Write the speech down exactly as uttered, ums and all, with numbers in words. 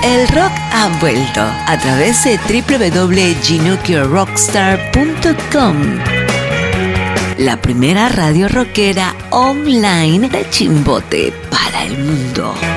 El rock ha vuelto a través de doble u doble u doble u punto ginocchio rockstar punto com, la primera radio rockera online de Chimbote para el mundo.